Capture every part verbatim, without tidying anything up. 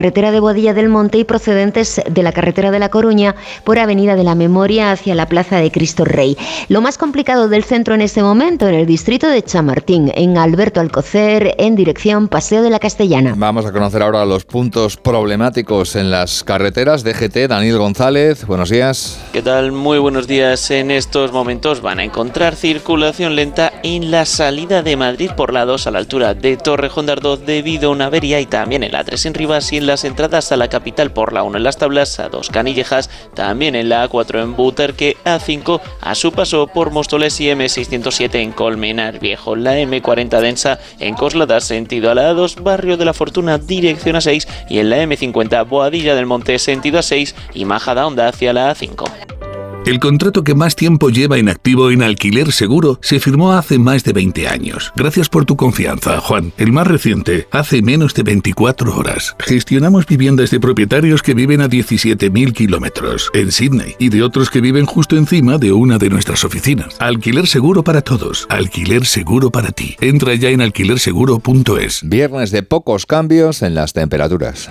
carretera de Boadilla del Monte y procedentes de la carretera de La Coruña por Avenida de la Memoria hacia la Plaza de Cristo Rey. Lo más complicado del centro en este momento en el distrito de Chamartín, en Alberto Alcocer, en dirección Paseo de la Castellana. Vamos a conocer ahora los puntos problemáticos en las carreteras. D G T, Daniel González, buenos días. ¿Qué tal? Muy buenos días. En estos momentos van a encontrar circulación lenta en la salida de Madrid por la dos a la altura de Torrejón de Ardoz debido a una avería, y también en la tres en Rivas y en las entradas a la capital por la uno en Las Tablas, a dos Canillejas, también en la A cuatro en Butarque, A cinco a su paso por Móstoles y eme seiscientos siete en Colmenar Viejo, la eme cuarenta densa en Coslada sentido a la A dos, Barrio de la Fortuna dirección A seis, y en la eme cincuenta Boadilla del Monte sentido A seis y Majadahonda hacia la A cinco. El contrato que más tiempo lleva en activo en Alquiler Seguro se firmó hace más de veinte años. Gracias por tu confianza, Juan. El más reciente, hace menos de veinticuatro horas. Gestionamos viviendas de propietarios que viven a diecisiete mil kilómetros en Sydney y de otros que viven justo encima de una de nuestras oficinas. Alquiler Seguro para todos. Alquiler Seguro para ti. Entra ya en alquiler seguro punto es. Viernes de pocos cambios en las temperaturas.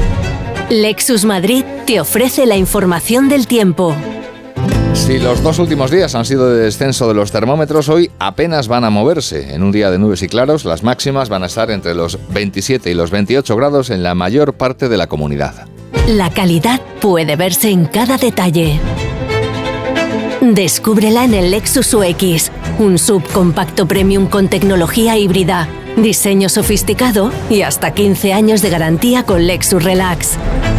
Lexus Madrid te ofrece la información del tiempo. Si los dos últimos días han sido de descenso de los termómetros, hoy apenas van a moverse. En un día de nubes y claros, las máximas van a estar entre los veintisiete y los veintiocho grados en la mayor parte de la comunidad. La calidad puede verse en cada detalle. Descúbrela en el Lexus U X, un sub compacto premium con tecnología híbrida, diseño sofisticado y hasta quince años de garantía con Lexus Relax.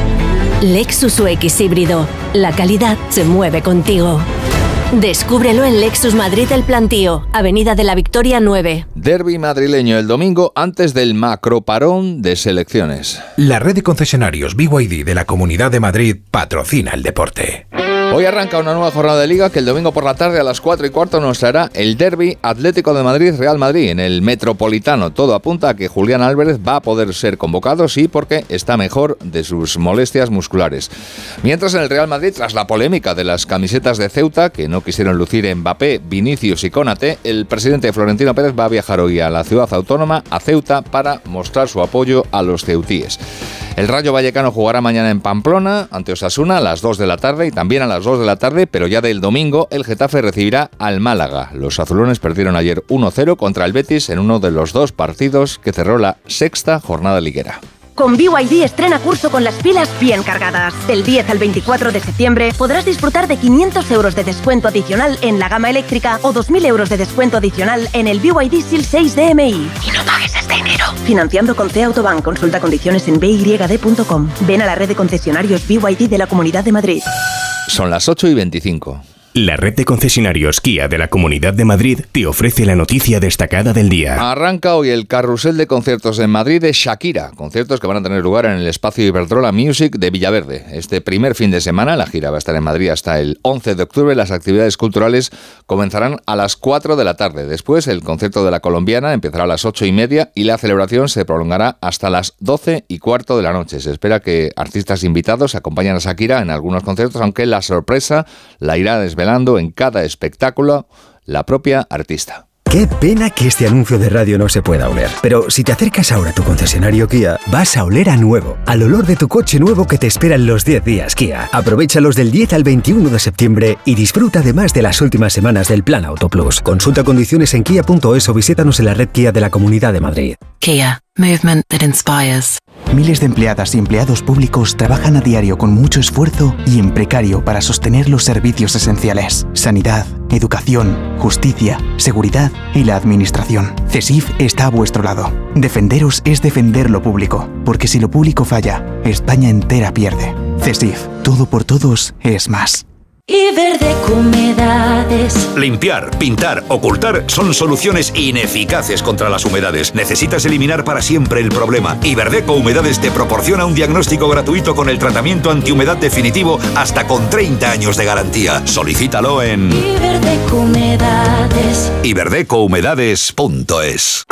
Lexus U X híbrido. La calidad se mueve contigo. Descúbrelo en Lexus Madrid El Plantío, Avenida de la Victoria nueve. Derbi madrileño el domingo antes del macroparón de selecciones. La red de concesionarios B Y D de la Comunidad de Madrid patrocina el deporte. Hoy arranca una nueva jornada de Liga que el domingo por la tarde a las cuatro y cuarto nos traerá el derbi Atlético de Madrid-Real Madrid en el Metropolitano. Todo apunta a que Julián Álvarez va a poder ser convocado, sí, porque está mejor de sus molestias musculares. Mientras en el Real Madrid, tras la polémica de las camisetas de Ceuta, que no quisieron lucir Mbappé, Vinicius y Konaté, el presidente Florentino Pérez va a viajar hoy a la ciudad autónoma, a Ceuta, para mostrar su apoyo a los ceutíes. El Rayo Vallecano jugará mañana en Pamplona ante Osasuna a las dos de la tarde y también a las dos de la tarde, pero ya del domingo el Getafe recibirá al Málaga. Los azulones perdieron ayer uno cero contra el Betis en uno de los dos partidos que cerró la sexta jornada liguera. Con B Y D estrena curso con las pilas bien cargadas. Del diez al veinticuatro de septiembre podrás disfrutar de quinientos euros de descuento adicional en la gama eléctrica o dos mil euros de descuento adicional en el B Y D S I L seis D M I. Y no pagues este enero. Financiando con C Autobank. Consulta condiciones en b y d punto com. Ven a la red de concesionarios B Y D de la Comunidad de Madrid. Son las ocho y veinticinco. La red de concesionarios Kia de la Comunidad de Madrid te ofrece la noticia destacada del día. Arranca hoy el carrusel de conciertos en Madrid de Shakira, conciertos que van a tener lugar en el espacio Iberdrola Music de Villaverde. Este primer fin de semana, la gira va a estar en Madrid hasta el once de octubre, las actividades culturales comenzarán a las cuatro de la tarde. Después, el concierto de la colombiana empezará a las ocho y media y la celebración se prolongará hasta las doce y cuarto de la noche. Se espera que artistas invitados acompañen a Shakira en algunos conciertos, aunque la sorpresa la irá desvelando en cada espectáculo la propia artista. Qué pena que este anuncio de radio no se pueda oler. Pero si te acercas ahora a tu concesionario Kia, vas a oler a nuevo, al olor de tu coche nuevo que te espera en los diez días Kia. Aprovéchalos del diez al veintiuno de septiembre y disfruta además de las últimas semanas del Plan Auto Plus. Consulta condiciones en kia punto es o visítanos en la red Kia de la Comunidad de Madrid. Kia, movement that inspires. Miles de empleadas y empleados públicos trabajan a diario con mucho esfuerzo y en precario para sostener los servicios esenciales: sanidad, educación, justicia, seguridad y la administración. CESIF está a vuestro lado. Defenderos es defender lo público, porque si lo público falla, España entera pierde. CESIF, todo por todos es más. Iberdeco Humedades. Limpiar, pintar, ocultar son soluciones ineficaces contra las humedades. Necesitas eliminar para siempre el problema. Iberdeco Humedades te proporciona un diagnóstico gratuito con el tratamiento antihumedad definitivo hasta con treinta años de garantía. Solicítalo en Iberdeco Humedades. iberdeco humedades punto es.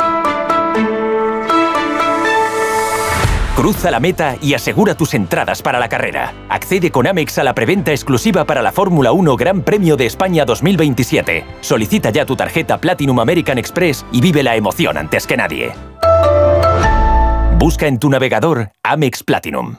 Cruza la meta y asegura tus entradas para la carrera. Accede con Amex a la preventa exclusiva para la Fórmula uno Gran Premio de España dos mil veintisiete. Solicita ya tu tarjeta Platinum American Express y vive la emoción antes que nadie. Busca en tu navegador Amex Platinum.